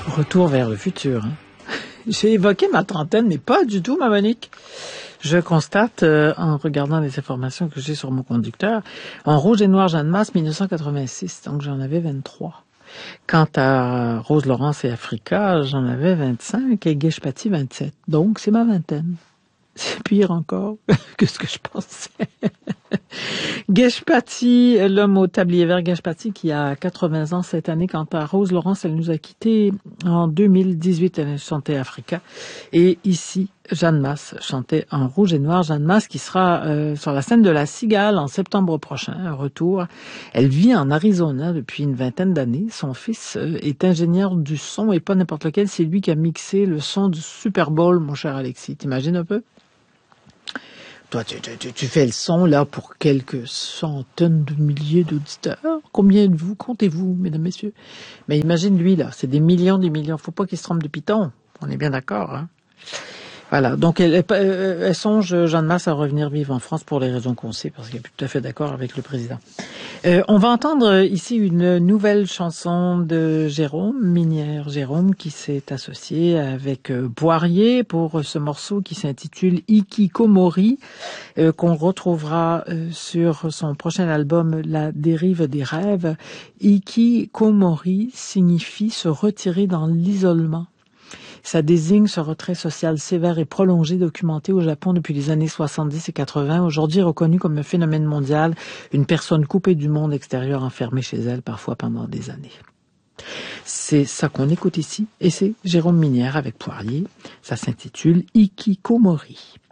Retour vers le futur. Hein. J'ai évoqué ma trentaine, mais pas du tout, ma Monique. Je constate, en regardant les informations que j'ai sur mon conducteur, en rouge et noir, Jeanne Masse, 1986, donc j'en avais 23. Quant à Rose Laurence et Africa, j'en avais 25 et Guèche Paty, 27. Donc, c'est ma vingtaine. C'est pire encore que ce que je pensais. Guèche Paty, l'homme au tablier vert, Guèche Paty, qui a 80 ans cette année. Quant à Rose Laurence, elle nous a quittés en 2018. Elle chantait Africa. Et ici, Jeanne Masse chantait en rouge et noir. Jeanne Masse qui sera sur la scène de la Cigale en septembre prochain, un retour. Elle vit en Arizona depuis une vingtaine d'années. Son fils est ingénieur du son et pas n'importe lequel. C'est lui qui a mixé le son du Super Bowl, mon cher Alexis. T'imagines un peu? Toi, tu fais le son, là, pour quelques centaines de milliers d'auditeurs. Combien de vous comptez-vous, mesdames, messieurs? Mais imagine lui, là, c'est des millions. Faut pas qu'il se trompe de piton. On est bien d'accord, hein? Voilà, donc elle songe, Jeanne Masse, à revenir vivre en France pour les raisons qu'on sait, parce qu'elle est tout à fait d'accord avec le président. On va entendre ici une nouvelle chanson de Jérôme Minière. Jérôme qui s'est associé avec Poirier pour ce morceau qui s'intitule Ikikomori, qu'on retrouvera sur son prochain album La dérive des rêves. Ikikomori signifie se retirer dans l'isolement. Ça désigne ce retrait social sévère et prolongé documenté au Japon depuis les années 70 et 80, aujourd'hui reconnu comme un phénomène mondial, une personne coupée du monde extérieur enfermée chez elle, parfois pendant des années. C'est ça qu'on écoute ici, et c'est Jérôme Minière avec Poirier. Ça s'intitule Ikikomori.